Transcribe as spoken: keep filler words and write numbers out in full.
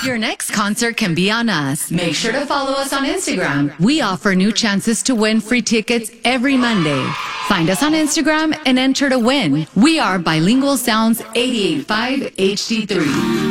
Your next concert can be on us. Make sure to follow us on Instagram. We offer new chances to win free tickets every Monday. Find us on Instagram and enter to win. We are Bilingual Sounds eighty-eight point five H D three.